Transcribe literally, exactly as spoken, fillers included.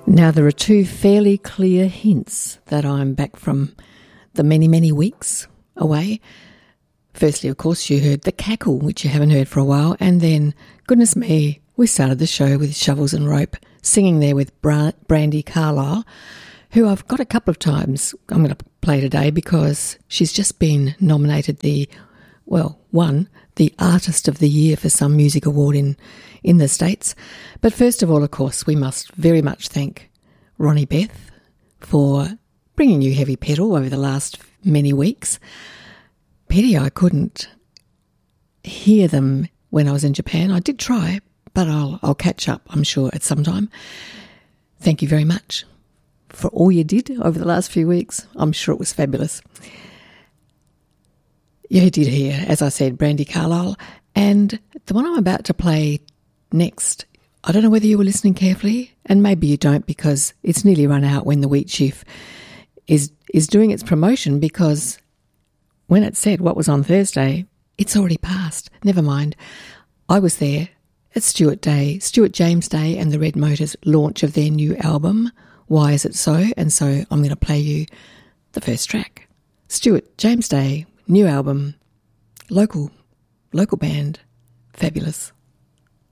Now, there are two fairly clear hints that I'm back from the many, many weeks away. Firstly, of course, you heard the cackle, which you haven't heard for a while, and then, goodness me, we started the show with Shovels and Rope, singing there with Bra- Brandi Carlile, who I've got a couple of times I'm going to play today because she's just been nominated the, well, won the Artist of the Year for some music award in, in the States. But first of all, of course, we must very much thank Ronnie Beth for bringing you Heavy Pedal over the last many weeks. Pity I couldn't hear them when I was in Japan. I did try, but I'll, I'll catch up, I'm sure, at some time. Thank you very much for all you did over the last few weeks. I'm sure it was fabulous. You did hear, as I said, Brandi Carlile, and the one I'm about to play next, I don't know whether you were listening carefully, and maybe you don't because it's nearly run out when the Wheat Sheaf is, is doing its promotion, because when it said what was on Thursday, it's already passed. Never mind. I was there at Stuart Day, Stuart James Day and the Red Motors launch of their new album, Why Is It So? And so I'm going to play you the first track. Stuart James Day, new album, local, local band, fabulous.